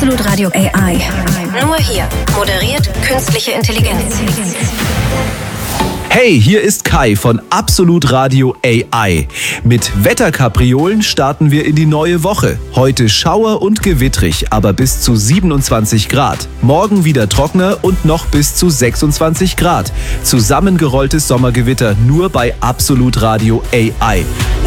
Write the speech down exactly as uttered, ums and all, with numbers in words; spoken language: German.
Absolut Radio A I. Nur hier moderiert künstliche Intelligenz. Hey, hier ist Kai von Absolut Radio A I. Mit Wetterkapriolen starten wir in die neue Woche. Heute schauer und gewittrig, aber bis zu siebenundzwanzig Grad. Morgen wieder trockener und noch bis zu sechsundzwanzig Grad. Zusammengerolltes Sommergewitter nur bei Absolut Radio A I.